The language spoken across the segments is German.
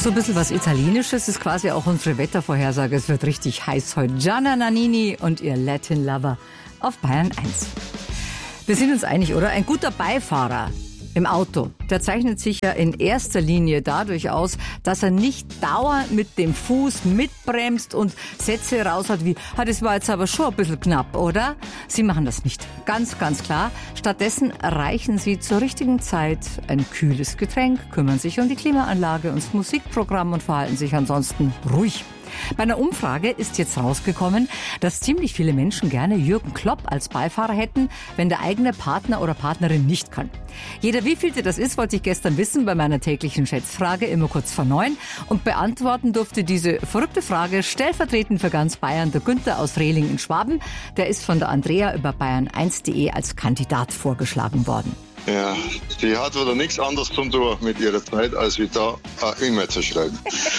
So ein bisschen was Italienisches ist quasi auch unsere Wettervorhersage. Es wird richtig heiß heute. Gianna Nannini und ihr Latin Lover auf Bayern 1. Wir sind uns einig, oder? Ein guter Beifahrer im Auto, der zeichnet sich ja in erster Linie dadurch aus, dass er nicht dauernd mit dem Fuß mitbremst und Sätze raus hat wie, das war jetzt aber schon ein bisschen knapp, oder? Sie machen das nicht. Ganz, ganz klar. Stattdessen reichen Sie zur richtigen Zeit ein kühles Getränk, kümmern sich um die Klimaanlage und das Musikprogramm und verhalten sich ansonsten ruhig. Bei einer Umfrage ist jetzt rausgekommen, dass ziemlich viele Menschen gerne Jürgen Klopp als Beifahrer hätten, wenn der eigene Partner oder Partnerin nicht kann. Jeder wievielte das ist, wollte ich gestern wissen bei meiner täglichen Schätzfrage, immer kurz vor 9. Und beantworten durfte diese verrückte Frage stellvertretend für ganz Bayern der Günther aus Rehling in Schwaben. Der ist von der Andrea über bayern1.de als Kandidat vorgeschlagen worden. Ja, die hat wieder nichts anderes zu tun mit ihrer Zeit, als wie da eine E-Mail zu schreiben.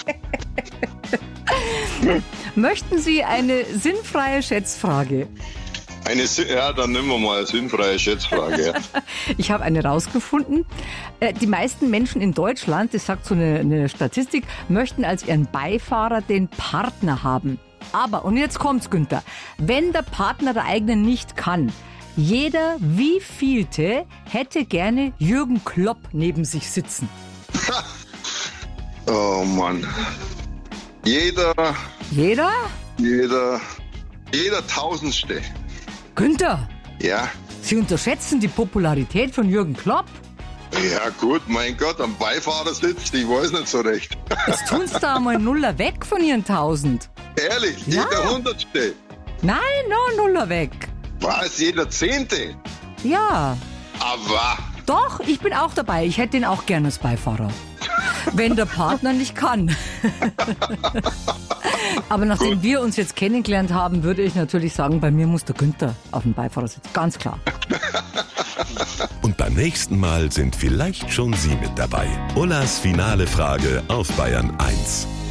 Möchten Sie eine sinnfreie Schätzfrage? Dann nehmen wir mal eine sinnfreie Schätzfrage. Ja. Ich habe eine rausgefunden. Die meisten Menschen in Deutschland, das sagt so eine Statistik, möchten als ihren Beifahrer den Partner haben. Aber, und jetzt kommt's, Günther, wenn der Partner der eigenen nicht kann, jeder wievielte hätte gerne Jürgen Klopp neben sich sitzen? Oh Mann. Jeder Tausendste. Günther, Ja. Sie unterschätzen die Popularität von Jürgen Klopp? Ja gut, mein Gott, am Beifahrersitz, ich weiß nicht so recht. Jetzt tun Sie da einmal Nuller weg von Ihren 1000. Ehrlich, Ja. jeder Hundertste. Nein, noch Nuller weg. Was, jeder Zehnte? Ja, Aber, doch, ich bin auch dabei. Ich hätte ihn auch gerne als Beifahrer. Wenn der Partner nicht kann. Aber nachdem wir uns jetzt kennengelernt haben, würde ich natürlich sagen, bei mir muss der Günther auf dem Beifahrersitz. Ganz klar. Und beim nächsten Mal sind vielleicht schon Sie mit dabei. Ullas finale Frage auf Bayern 1.